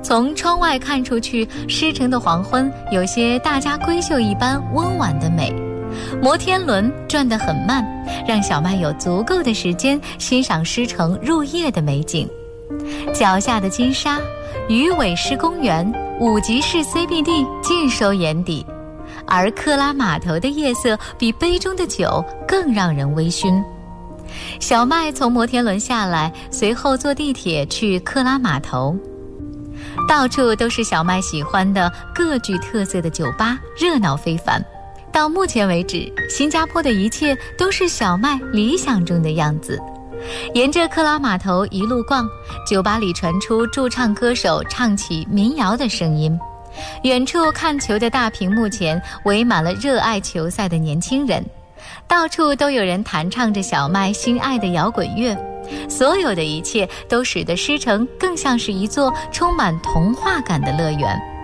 从窗外看出去，狮城的黄昏有些大家闺秀一般温婉的美。摩天轮转得很慢，让小麦有足够的时间欣赏狮城入夜的美景。脚下的金沙、鱼尾狮公园、五级市 CBD 尽收眼底，而克拉码头的夜色比杯中的酒更让人微醺。小麦从摩天轮下来，随后坐地铁去克拉码头。到处都是小麦喜欢的各具特色的酒吧，热闹非凡。到目前为止，新加坡的一切都是小麦理想中的样子。沿着克拉码头一路逛，酒吧里传出驻唱歌手唱起民谣的声音。远处看球的大屏幕前围满了热爱球赛的年轻人，到处都有人弹唱着小麦心爱的摇滚乐。所有的一切都使得狮城更像是一座充满童话感的乐园。